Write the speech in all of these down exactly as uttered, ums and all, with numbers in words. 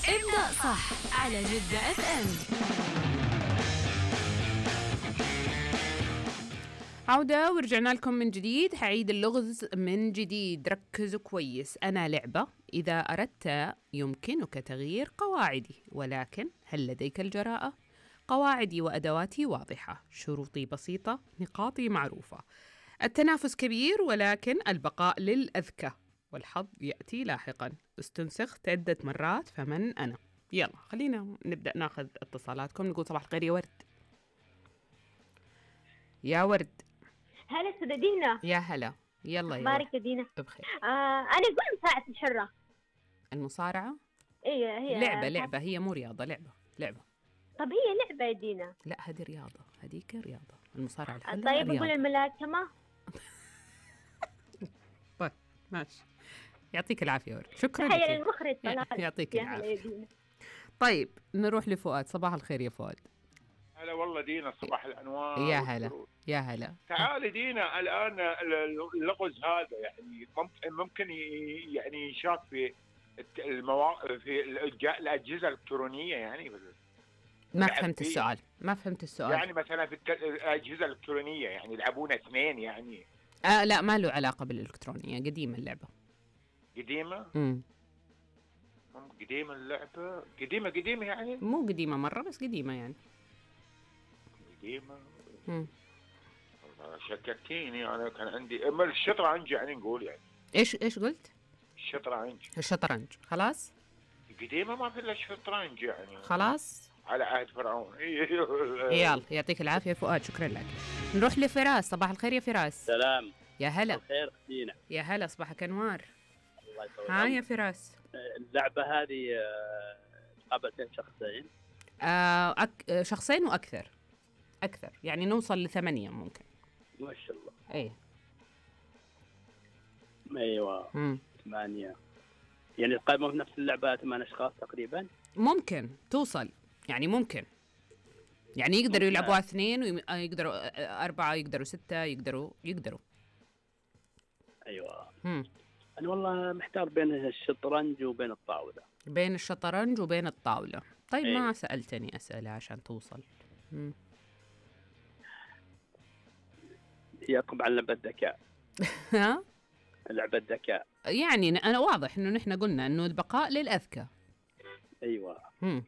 ابدأ صح على جدة اف ام. عودة ورجعنا لكم من جديد. حعيد اللغز من جديد، ركزوا كويس. أنا لعبة، إذا أردت يمكنك تغيير قواعدي، ولكن هل لديك الجراءة؟ قواعدي وأدواتي واضحة، شروطي بسيطة، نقاطي معروفة. التنافس كبير ولكن البقاء للأذكى، والحظ يأتي لاحقا. استنسخت عدة مرات، فمن أنا؟ يلا خلينا نبدأ ناخذ اتصالاتكم. نقول صباح الخير يا ورد. يا ورد. هلا استاذة دينا. يا هلا، يلا يا اخبارك يا دينا؟ بخير. آه انا اقول مساعدة الحرة. المصارعة؟ ايه هي لعبة لعبة هي مو رياضة. لعبة لعبة طب هي لعبة يا دينا. لا هذه رياضة، هذيك رياضة. المصارعة الحرة طيب رياضة. نقول الملاكمة. طيب ماشي، يعطيك العافية ورد. شكرا تخيل لك. المخرج يعطيك يا هلا يا العافية. دينا. طيب نروح لفؤاد. صباح الخير يا فؤاد. هلا والله دينا، صباح الانوار. يا هلا يا هلا. تعالي دينا، الان اللغز هذا يعني ممكن ممكن يعني ينشاف في المواقع، في الاجهزه الالكترونيه يعني. ما فهمت السؤال، ما فهمت السؤال. يعني مثلا في الاجهزه الالكترونيه يعني يلعبون اثنين يعني. آه لا، ما له علاقة بالالكترونية، قديمة اللعبة. قديمة؟ امم قديمة اللعبة، قديمة قديمة يعني؟ مو قديمة مرة، بس قديمة يعني. قديمة. امم شككتيني. انا كان عندي اما الشطرنج يعني، نقول يعني. ايش ايش قلت؟ الشطرنج. الشطرنج خلاص. قديمة ما في الا الشطرنج يعني. خلاص على عهد فرعون. يلا يعطيك العافية فؤاد، شكرا لك. نروح لفراس. صباح الخير يا فراس. سلام. يا هلا. الخير دينا. يا هلا، صباحك انوار. الله يطول ها عمرك. يا فراس. اللعبة هذه آه، مقابلتين شخصين. آه أك... شخصين وأكثر. أكثر يعني نوصل لثمانية ممكن. ما شاء الله. ايه ايوه. مم. ثمانية يعني تقريبا في نفس اللعبة ثمان اشخاص تقريبا. ممكن توصل يعني، ممكن يعني يقدروا ممكن. يلعبوها اثنين، ويقدروا أربعة، يقدروا ستة، يقدروا يقدروا ايوه. مم. انا والله محتار بين الشطرنج وبين الطاولة. بين الشطرنج وبين الطاولة. طيب إيه. ما سألتني أسئلة عشان توصل. مم. هي طبعا لعبة ذكاء. ها لعبة ذكاء. يعني أنا واضح إنه نحن قلنا إنه البقاء للأذكى. ايوه. مم.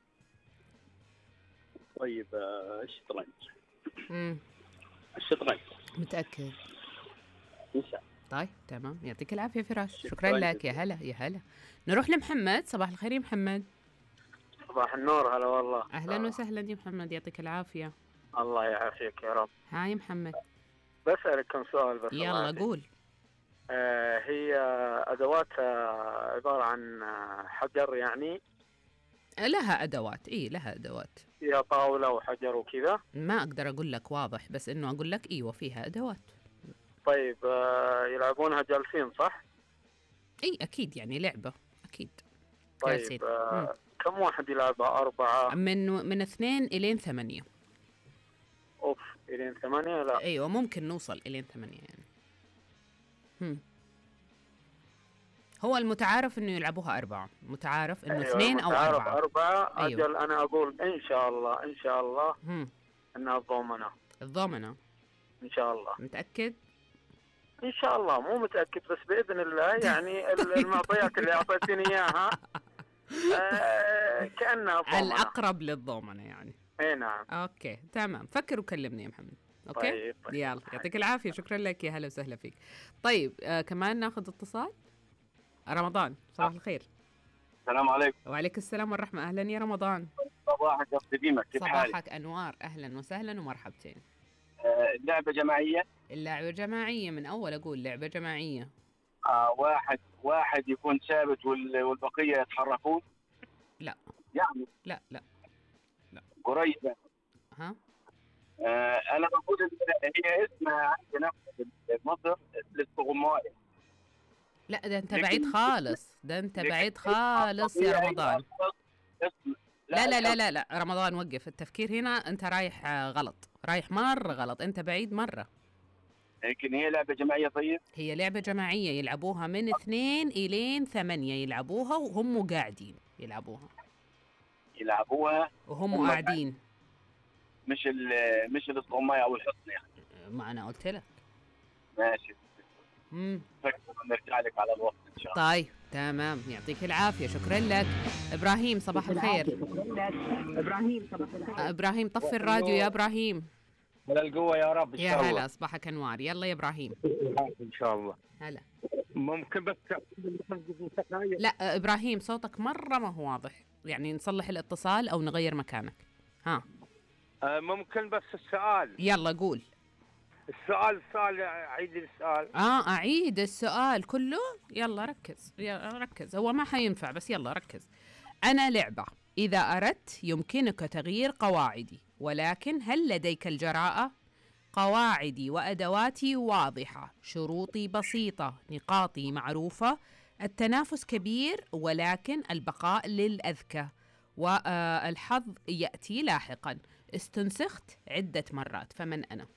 طيب آه، الشطرنج. مم. الشطرنج متأكد؟ ان شاء الله. طيب تمام، يعطيك العافية فراس، شكرا شكراً لك. يا هلا يا هلا. نروح لمحمد. صباح الخير يا محمد. صباح النور. هلا والله. أهلا وسهلا يا محمد، يعطيك العافية. الله يعافيك يا رب. هاي محمد. بسألك كم سؤال بس. يلا الله قول. آه هي أدوات آه عبارة عن آه حجر يعني. لها أدوات، إيه لها أدوات. فيها طاولة وحجر وكذا. ما أقدر أقول لك واضح، بس إنه أقول لك إيوه فيها أدوات. طيب آه يلعبونها جالسين صح؟ إيه أكيد يعني لعبة أكيد. طيب آه كم واحد يلعبها؟ أربعة؟ من من اثنين إلين ثمانية. أوف، إلين ثمانية؟ لا. أيوة ممكن نوصل إلين ثمانية يعني. هم. هو المتعارف إنه يلعبوها أربعة، متعارف إنه أيوة اثنين أو متعارف أربعة. أربعة. أيوة. أجل أنا أقول إن شاء الله إن شاء الله هم. إنها الضمنة. الضمنة. إن شاء الله. متأكد؟ إن شاء الله، مو متأكد بس بإذن الله يعني. المعطيات اللي أعطيتني إياها آه كأنها ضمنة. الأقرب للضمنة يعني. اي نعم. اوكي تمام، فكر وكلمني يا محمد. اوكي طيب طيب. يلا يعطيك العافيه، شكرا لك. يا هلا وسهلا فيك. طيب آه كمان ناخذ اتصال. رمضان. صباح الخير. السلام عليكم. وعليك السلام والرحمه. اهلا يا رمضان. صباحك قديمك، كيف حالك؟ صباحك انوار، اهلا وسهلا ومرحبتين. آه لعبه جماعيه. اللعبه جماعيه، من اول اقول لعبه جماعيه. آه واحد واحد يكون ثابت والبقيه يتحركون. لا يعني لا لا لا قريبه. ها آه انا بقول هي اسمها عندنا في مصر الاستغماية. لا ده انت بعيد خالص، ده انت بعيد خالص يا رمضان. لا لا لا لا لا رمضان وقف التفكير هنا، انت رايح غلط، رايح مرة غلط، انت بعيد مرة. لكن هي لعبة جماعية. طيب هي لعبة جماعية يلعبوها من اثنين إلين ثمانية، يلعبوها وهم قاعدين. يلعبوها يلعبوها وهم هم قاعدين. مش ال مش الصغمايه او الحصن يعني. ما انا قلت لك. ماشي. امم فكر نرجع لك على الوقت ان شاء الله. طيب تمام، يعطيك العافيه، شكرا لك. ابراهيم صباح الخير. ابراهيم صباح الخير. ابراهيم طفي الراديو يا ابراهيم. على القوة يا رب ان يا شاء الله. هلا، صباحك انوار. يلا يا ابراهيم. ان شاء الله. هلا. ممكن بس لا ابراهيم صوتك مره ما هو واضح، يعني نصلح الاتصال او نغير مكانك. ها آه، ممكن بس السؤال يلا قول. السؤال السؤال عيد السؤال. اه اعيد السؤال كله. يلا ركز، يلا ركز، هو ما حينفع بس يلا ركز. انا لعبة، اذا اردت يمكنك تغيير قواعدي، ولكن هل لديك الجراءة؟ قواعدي وادواتي واضحة، شروطي بسيطة، نقاطي معروفة، التنافس كبير ولكن البقاء للأذكى، والحظ يأتي لاحقا. استنسخت عدة مرات، فمن أنا؟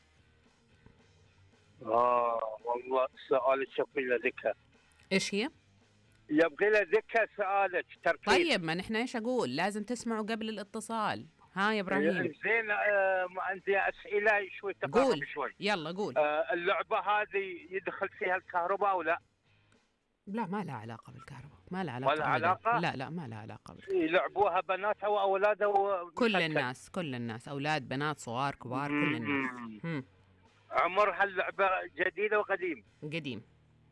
اه والله سؤالك يبغي له ذكاء. إيش هي؟ يبغي له ذكاء سؤالك، تركيز. طيب ما نحن إيش أقول؟ لازم تسمعوا قبل الاتصال. ها يا إبراهيم. زين. آه عندي اسئله شوي تقرب قول. شوي. يلا قول. آه اللعبه هذه يدخل فيها الكهرباء او لا؟ لا ما لها علاقة بالكهرباء، ما لها علاقة. ولا أبداً. علاقة؟ لا لا ما لها علاقة بالكهرباء. يلعبوها بنات او اولاد او كل مشكل. الناس، كل الناس، أولاد بنات صغار كبار، كل الناس. مم. هم. عمر هاللعبه جديده وقديم؟ قديم.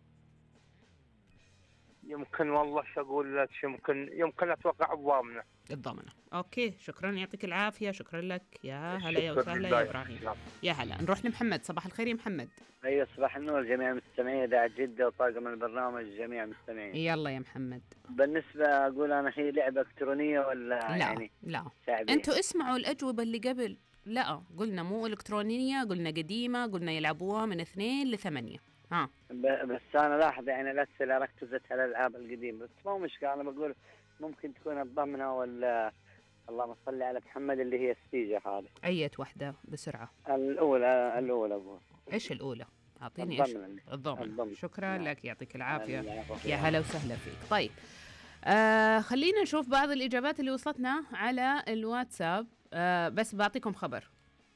يمكن والله شو اقول لك، يمكن يمكن اتوقع الضامنه. الضمنة. اوكي شكرا، يعطيك العافية، شكرا لك. يا هلا يا شكراً وسهلا لله يا ابراهيم. شكراً. يا هلا. نروح لمحمد. صباح الخير يا محمد. ايوه صباح النور جميع المستمعين اذاعه جده وطاقم البرنامج جميع المستمعين. يلا يا محمد. بالنسبه اقول انا هي لعبه الكترونيه ولا لا يعني لا شعبيه؟ انتوا اسمعوا الاجوبة اللي قبل. لا قلنا مو الكترونية، قلنا قديمة، قلنا يلعبوها من اثنين لثمانية. ها ب- بس انا لاحظ يعني الاسئله ركزت على الالعاب القديمه، بس مو مشكله. انا بقول ممكن تكون الضمنه ولا اللهم صل على محمد اللي هي السيجه هذه. أية واحدة بسرعة. الاولى الاولى اقول ايش الأولى؟ أعطيني ايش. الضمنه. الضمن. الضمن. شكرا نعم. لك، يعطيك العافية. العافية. يا هلا وسهلا فيك. طيب آه خلينا نشوف بعض الإجابات اللي وصلتنا على الواتساب. آه بس بعطيكم خبر،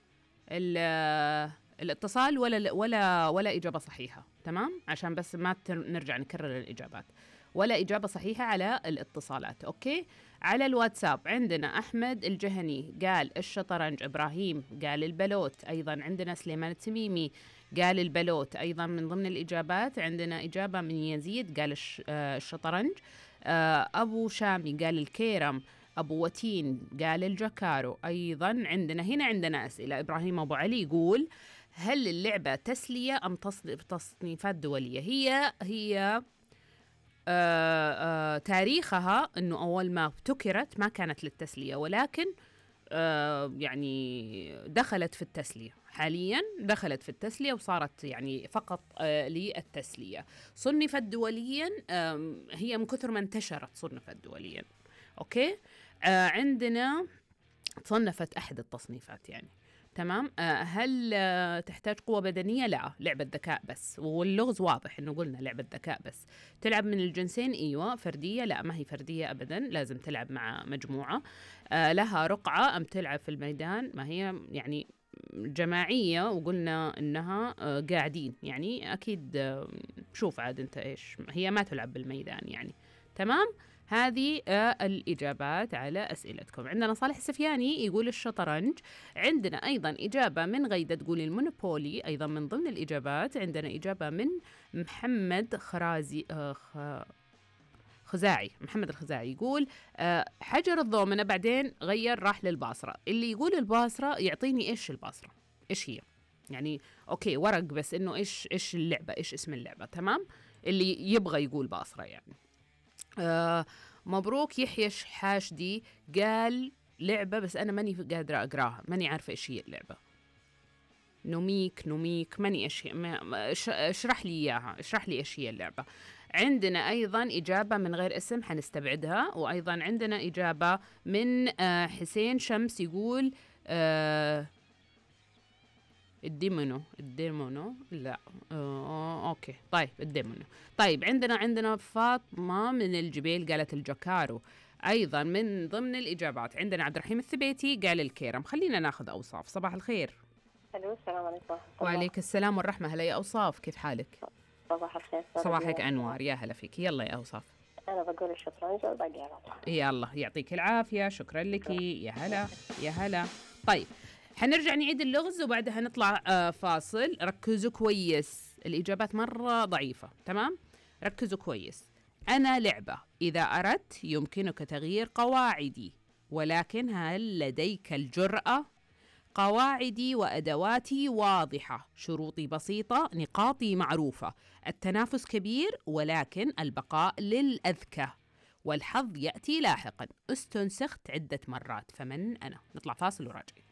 الاتصال ولا ولا ولا إجابة صحيحة، تمام؟ عشان بس ما نرجع نكرر الإجابات. ولا إجابة صحيحة على الاتصالات. أوكي. على الواتساب عندنا أحمد الجهني قال الشطرنج، إبراهيم قال البلوت، أيضا عندنا سليمان التميمي قال البلوت. أيضا من ضمن الإجابات عندنا إجابة من يزيد قال الشطرنج. أبو شامي قال الكيرم. أبو وتين قال الجاكارو. أيضا عندنا هنا عندنا أسئلة. إبراهيم أبو علي يقول هل اللعبة تسلية أم تصنيفات دولية؟ هي هي آه آه تاريخها أنه أول ما ابتكرت ما كانت للتسلية، ولكن آه يعني دخلت في التسلية. حاليا دخلت في التسلية وصارت يعني فقط آه للتسلية. صنفت دوليا، آه هي من كثر ما انتشرت صنفت دوليا. أوكي. آه عندنا تصنفت أحد التصنيفات يعني. تمام. آه هل آه تحتاج قوة بدنية؟ لا، لعبة ذكاء بس، واللغز واضح إنه قلنا لعبة ذكاء بس. تلعب من الجنسين؟ أيوة. فردية؟ لا ما هي فردية أبدا، لازم تلعب مع مجموعة. آه لها رقعة أم تلعب في الميدان؟ ما هي يعني جماعية، وقلنا إنها آه قاعدين يعني أكيد. آه شوف عاد أنت إيش، هي ما تلعب بالميدان يعني. تمام. هذه آه الإجابات على أسئلتكم. عندنا صالح السفياني يقول الشطرنج. عندنا أيضا إجابة من غيدة تقول المونوبولي، أيضا من ضمن الإجابات. عندنا إجابة من محمد خرازي آه خ... خزاعي. محمد الخزاعي يقول آه حجر الضومنة، بعدين غير راح للباصرة. اللي يقول الباصرة يعطيني إيش الباصرة، إيش هي يعني. أوكي ورق بس إنه إيش إيش اللعبة، إيش اسم اللعبة. تمام. اللي يبغى يقول باصرة يعني. آه مبروك يحيى حاشدي قال لعبة، بس أنا ماني قادرة أقراها، ماني عارفة إيش هي اللعبة. نوميك نوميك ماني إيش هي. اشرح لي إياها، اشرح لي إيش هي اللعبة. عندنا أيضا إجابة من غير اسم حنستبعدها. وأيضا عندنا إجابة من آه حسين شمس يقول آه الديمونو. الديمونو لا. آه، اوكي طيب الديمونو. طيب عندنا عندنا فاطمة من الجبيل قالت الجاكارو. أيضا من ضمن الإجابات عندنا عبد الرحيم الثبيتي قال الكيرم. خلينا ناخذ أوصاف. صباح الخير. الو السلام عليكم. وعليك السلام والرحمة. هلا يا أوصاف، كيف حالك؟ صباح الخير. صباحك أنوار، يا هلا فيك. يلا يا أوصاف. أنا بقول الشطرنج والباقي على الله. يلا يعطيك العافية، شكرا لك. يا هلا يا هلا. طيب حنرجع نعيد اللغز وبعدها نطلع آه فاصل. ركزوا كويس، الإجابات مرة ضعيفة. تمام، ركزوا كويس. أنا لعبة إذا أردت يمكنك تغيير قواعدي، ولكن هل لديك الجرأة؟ قواعدي وأدواتي واضحة، شروطي بسيطة، نقاطي معروفة، التنافس كبير ولكن البقاء للأذكى، والحظ يأتي لاحقا، استنسخت عدة مرات، فمن أنا؟ نطلع فاصل وراجع.